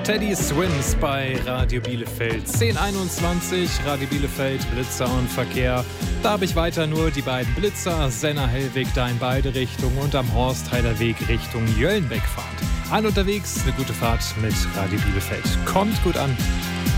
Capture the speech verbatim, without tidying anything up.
Teddy Swims bei Radio Bielefeld. zehn einundzwanzig, Radio Bielefeld, Blitzer und Verkehr. Da habe ich weiter nur die beiden Blitzer, Senna Hellweg da in beide Richtungen und am Horstheider Weg Richtung Jöllenbeck Fahrt. An unterwegs, eine gute Fahrt mit Radio Bielefeld. Kommt gut an.